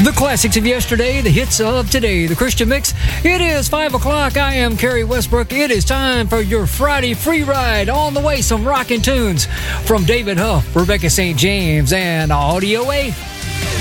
The classics of yesterday, the hits of today, the Christian Mix. It is 5 o'clock. I am Kerry Westbrook. It is time for your Friday free ride. On the way, some rockin' tunes from David Huff, Rebecca St. James, and Audio A.